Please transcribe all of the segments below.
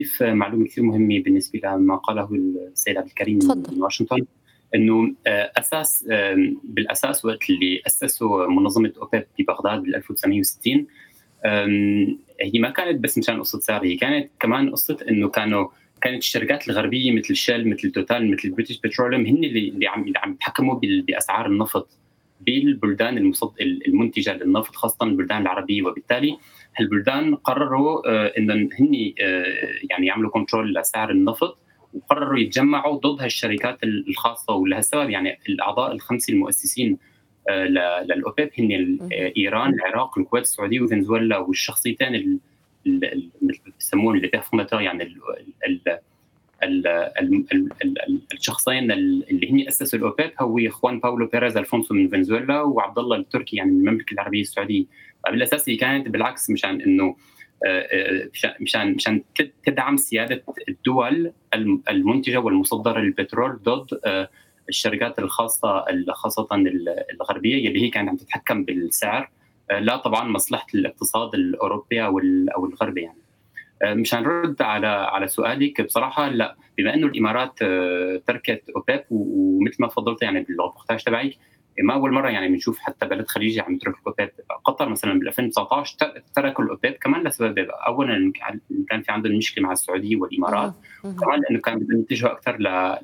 معلومة كثير مهمة بالنسبة لما قاله السيد عبد الكريم تفضل. من واشنطن، إنه أساس بالأساس وقت اللي أسسوا منظمة أوبك ببغداد بال 1960 هي ما كانت بس مشان قصة سعر، هي كانت كمان قصة إنه كانت الشركات الغربية مثل شيل مثل توتال مثل بريتش بتروليوم هن اللي عم يتحكموا بأسعار النفط بالبلدان المنتجة للنفط، خاصة البلدان العربية. وبالتالي هالبلدان قرروا إنه هن يعني يعملوا كنترول لسعر النفط، وقرروا يتجمعوا ضد هالشركات الخاصة. ولهالسبب يعني الأعضاء الخمسة المؤسسين للأوبك هن إيران، العراق، الكويت، السعودية وفنزويلا، والشخصيتين مثل بيسمون اللي بيفهموا يعني الشخصين اللي هن اسسوا الاوبك هو اخوان باولو بيريز الفونسو من فنزويلا وعبد الله التركي يعني من المملكه العربيه السعوديه. بالاساس هي كانت بالعكس مشان انه مشان تدعم سياده الدول المنتجه والمصدره للبترول ضد الشركات الخاصه خاصه الغربيه اللي هي كانت عم تتحكم بالسعر، لا طبعا مصلحه الاقتصاد الاوروبي او الغربي. يعني مشان نرد على سؤالك، بصراحه لا، بما انه الامارات تركت اوبك ومثل ما تفضلت يعني بالريبورتاج تبعك، ما اول مره يعني بنشوف حتى بلد خليجي عم يترك الاوبك. قطر مثلا بال 2019 تركوا الاوبك كمان لسبب، اولا كان في عندهم مشكله مع السعوديه والامارات، كمان لانه كان بدهم يتجهوا اكثر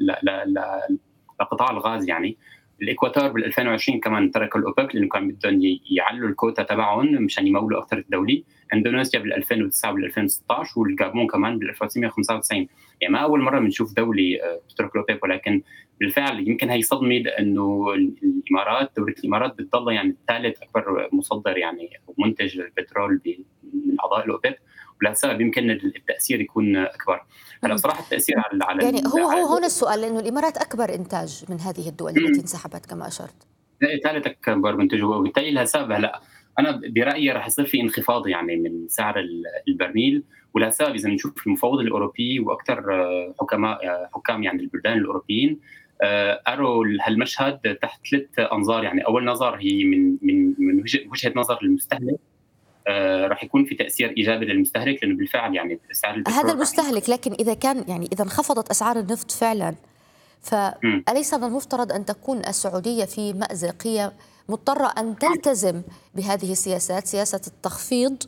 لقطاع الغاز. يعني الاكواتور بال 2020 كمان تركوا الاوبك لانه كان بدهم يعلوا الكوتا تبعهم مشان يمولوا اكثر الدولي. اندونيسيا بال 2009 وبال 2016 والجابون كمان بال 1995. يعني ما اول مره بنشوف دوله تترك الاوبك، ولكن بالفعل يمكن هي صدمه لانه دوله الامارات بتضل يعني ثالث اكبر مصدر يعني منتج للبترول من اعضاء الاوبك، ولهالسبب يمكن التاثير يكون اكبر. هلا بصراحه التاثير على يعني هو هنا السؤال، لانه الامارات اكبر انتاج من هذه الدول التي انسحبت كما اشرت. ثالث اكبر منتج، وبالتالي لهالسبب هلا انا برايي راح يصير في انخفاض يعني من سعر البرميل. ولهالسبب اذا بنشوف المفوضه الاوروبيه واكثر حكام يعني البلدان الاوروبيين اروا هالمشهد تحت ثلاث انظار. يعني اول نظر هي من وجهه نظر المستهلك، راح يكون في تاثير ايجابي للمستهلك لانه بالفعل يعني سعر البترول هذا المستهلك، لكن اذا انخفضت اسعار النفط فعلا، فأليس من المفترض أن تكون السعودية في مأزق؟ هي مضطرة أن تلتزم بهذه السياسات، سياسة التخفيض،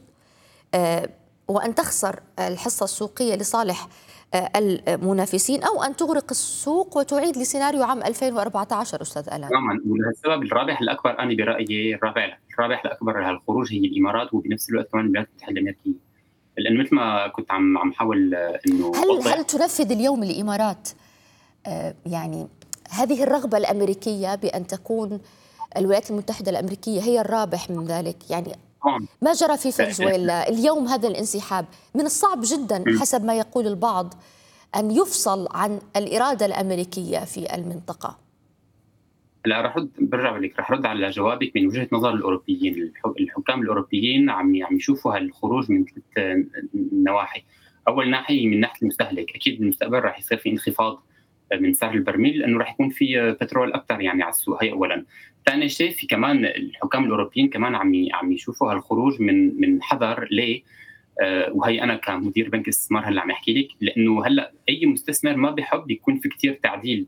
وأن تخسر الحصة السوقية لصالح المنافسين، أو أن تغرق السوق وتعيد لسيناريو عام 2014 أستاذ ألان. تماما. ولهالسبب الرابح الأكبر أنا برأيي الرابح الأكبر لهالخروج هي الإمارات، وبنفس الوقت كمان الولايات المتحدة الأمريكية. لأن مثل ما كنت عم حاول إنه هل تنفذ اليوم الإمارات يعني هذه الرغبة الأمريكية بأن تكون الولايات المتحدة الأمريكية هي الرابح من ذلك؟ يعني ما جرى في فنزويلا اليوم، هذا الانسحاب من الصعب جدا حسب ما يقول البعض أن يفصل عن الإرادة الأمريكية في المنطقة. لا، رح رد على جوابك من وجهة نظر الأوروبيين. الحكام الأوروبيين عم يشوفوا هالخروج من ثلاث نواحي. أول ناحية من ناحية المستهلك، أكيد بالمستقبل رح يصير في انخفاض من سعر البرميل لأنه رح يكون في بترول أكثر يعني على السوق، هي أولا. ثاني شيء، في كمان الحكام الأوروبيين كمان عم يشوفوا هالخروج من حذر. ليه؟ وهي أنا كمدير بنك استثمار هلا عم أحكي لك، لأنه هلا أي مستثمر ما بيحب يكون في كتير تعديل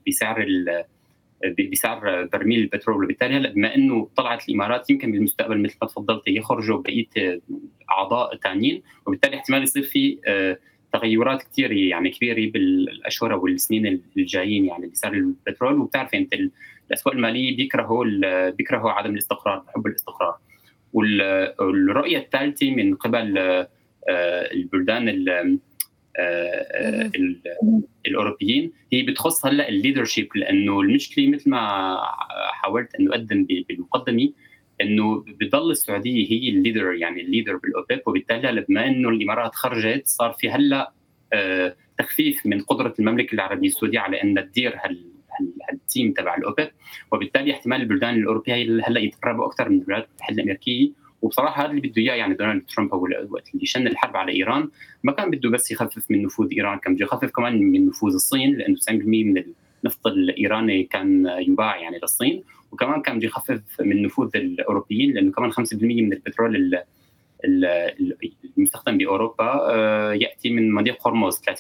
بسعر برميل البترول. وبالتالي هلا بما انه طلعت الامارات يمكن بالمستقبل مثل ما تفضلت يخرجوا بقيه اعضاء ثانيين، وبالتالي احتمال يصير في تغيرات كثير يعني كبيره بالاشهر والسنين الجايين يعني بسعر البترول. وبتعرف انت الاسواق الماليه بيكرهوا عدم الاستقرار، بحب الاستقرار. والرؤيه الثالثه من قبل البلدان الاوروبيين هي بتخص هلا الليدرشيب، لانه المشكله مثل ما حاولت انه اقدم بالمقدمه انه بضل السعوديه هي الليدر، يعني الليدر بالاوبك. وبالتالي بما انه الامارات خرجت صار في هلا تخفيف من قدره المملكه العربيه السعوديه على ان تدير هالتيم تبع الاوبك. وبالتالي احتمال البلدان الاوروبيه هلا يتقربوا اكثر من الولايات المتحده الامريكيه. وبصراحه هذا اللي بده اياه يعني دونالد ترامب. هو وقت اللي شن الحرب على ايران ما كان بده بس يخفف من نفوذ ايران، كان بده يخفف كمان من نفوذ الصين، لانه 90% من النفط الايراني كان يباع يعني للصين. وكمان كان بده يخفف من نفوذ الاوروبيين، لانه كمان 5% من البترول المستخدم باوروبا ياتي من مضيق هرمز